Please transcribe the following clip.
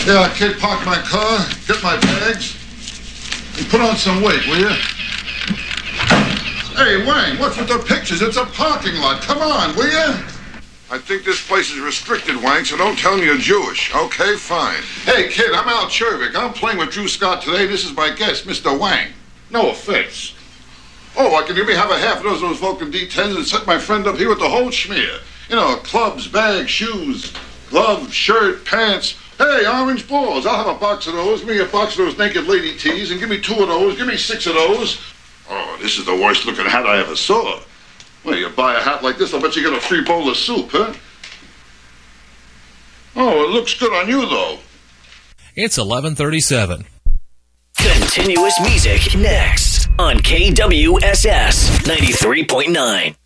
Yeah, kid, park my car, get my bags, and put on some weight, will you? Hey, Wang, what's with the pictures? It's a parking lot. Come on, will you? I think this place is restricted, Wang, so don't tell me you're Jewish. Okay, fine. Hey, kid, I'm Al Chervik. I'm playing with Drew Scott today. This is my guest, Mr. Wang. No offense. Oh, I can maybe have a half of those Vulcan D10s and set my friend up here with the whole schmear. You know, clubs, bags, shoes, gloves, shirt, pants. Hey, orange balls. I'll have a box of those. Give me a box of those naked lady tees and give me 2 of those. Give me 6 of those. Oh, this is the worst looking hat I ever saw. Well, you buy a hat like this, I'll bet you get a free bowl of soup, huh? Oh, it looks good on you, though. It's 11:37. Continuous music next on KWSS 93.9.